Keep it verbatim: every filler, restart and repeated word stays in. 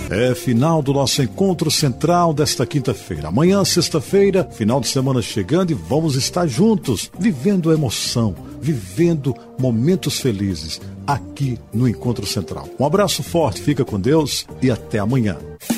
É final do nosso encontro central desta quinta-feira. Amanhã, sexta-feira, final de semana chegando e vamos estar juntos, vivendo emoção, vivendo momentos felizes aqui no Encontro Central. Um abraço forte, fica com Deus e até amanhã.